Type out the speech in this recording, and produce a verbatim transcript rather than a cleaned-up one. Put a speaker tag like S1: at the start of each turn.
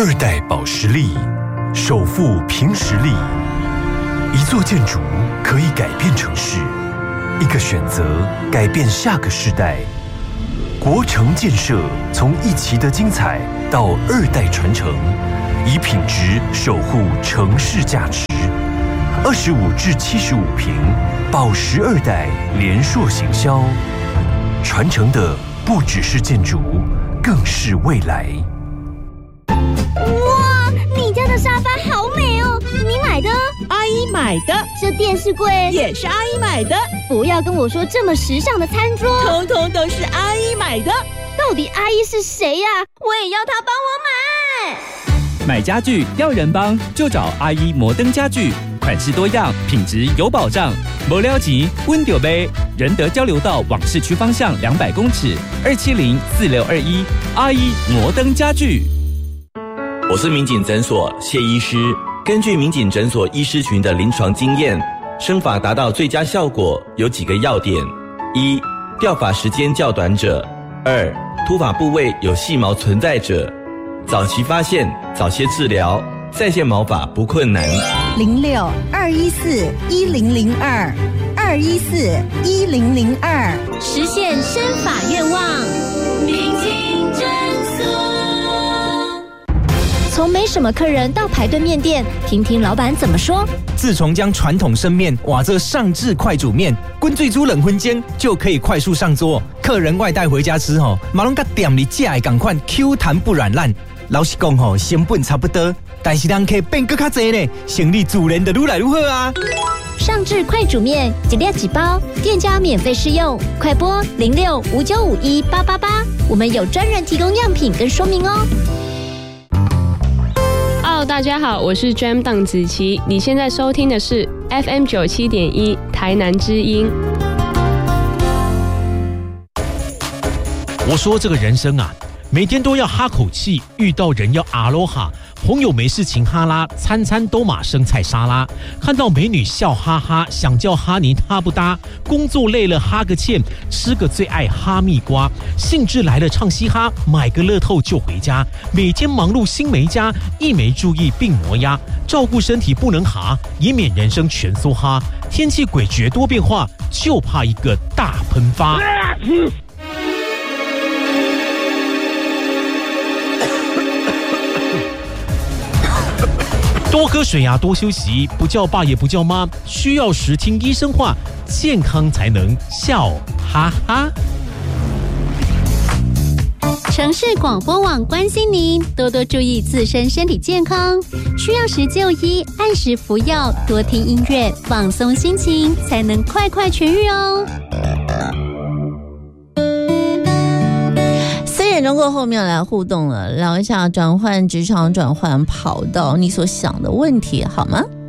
S1: 二代保时力，首富凭实力。一座建筑可以改变城市，一个选择改变下个世代。国城建设从一期的精彩到二代传承，以品质守护城市价值。二十五至七十五坪，保时二代联硕行销，传承的不只是建筑，更是未来。
S2: 哇，你家的沙发好美哦，你买的？
S3: 阿姨买的。
S2: 这电视柜
S3: 也是阿姨买的。
S2: 不要跟我说这么时尚的餐桌，
S3: 统统都是阿姨买的。
S2: 到底阿姨是谁呀？我也要她帮我买。
S4: 买家具要人帮，就找阿姨摩登家具，款式多样，品质有保障。没了急，温丢杯，仁德交流道往市区方向两百公尺，二七零四六二一，阿姨摩登家具。
S5: 我是民警诊所谢医师。根据民警诊所医师群的临床经验，生发达到最佳效果有几个要点：一、掉发时间较短者；二、秃发部位有细毛存在者。早期发现，早些治疗，再现毛发不困难。
S6: 零六二一四一零零二二一四一零零二，
S2: 实现生发愿望。民警诊所。从没什么客人到排队面店，听听老板怎么说。
S7: 自从将传统生面瓦这上至快煮面，滚最煮冷荤煎就可以快速上桌。客人外带回家吃吼，马龙甲店里寄来赶快 Q 弹不软烂。老实讲吼，成本差不多，但是人客变更较多呢，生意自然就愈来愈好啊。
S2: 上至快煮面，一粒几包，店家免费试用，快拨零六五九五一八八八，我们有专人提供样品跟说明哦。
S8: Hello， 大家好，我是 Jam 邓紫棋，你现在收听的是 F M 九七点一台南之音。
S9: 我说这个人生啊，每天都要哈口气，遇到人要阿罗哈，朋友没事情哈拉，餐餐都马生菜沙拉，看到美女笑哈哈，想叫哈尼哈不搭，工作累了哈个欠，吃个最爱哈密瓜，兴致来了唱嘻哈，买个乐透就回家，每天忙碌心没家，一没注意病磨牙，照顾身体不能哈，以免人生全梭哈，天气诡谲多变化，就怕一个大喷发。多喝水啊，多休息，不叫爸也不叫妈，需要时听医生话，健康才能笑哈哈。
S10: 城市广播网关心您，多多注意自身身体健康，需要时就医，按时服药，多听音乐，放松心情，才能快快痊愈哦。
S6: 四点钟过后，我们要来互动了，聊一下转换职场、转换跑道，你所想的问题，好吗？